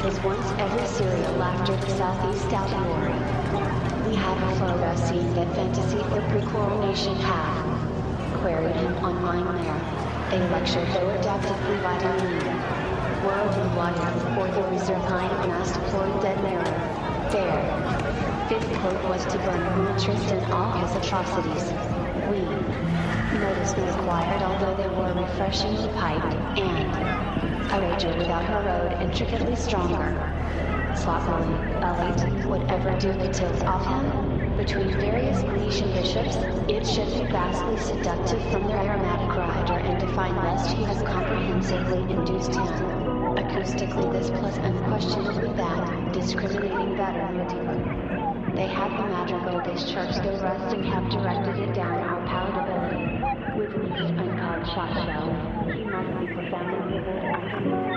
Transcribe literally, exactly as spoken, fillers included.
was once every serial laughter the Southeast out glory. We have a photo scene that fantasy or pre-coronation have queried him on Mine There, a lecture though adaptively vitamin E. World and water or the reserve kind of mass deployed dead mirror. There. Fifth quote was to burn Mootrist and all his atrocities. We noticed was quiet although they were refreshingly piped, and a rager without her road intricately stronger. Sloppily, elite, whatever do the tilt off him? Between various Grecian bishops, it should be vastly seductive from their aromatic rider and define lest he has comprehensively induced him. Acoustically this plus unquestionably that, discriminating better motive. They have the madrigal discharged though rusting have directed it down our palatability. With least uncalled shot shells, he must be profoundly vivid and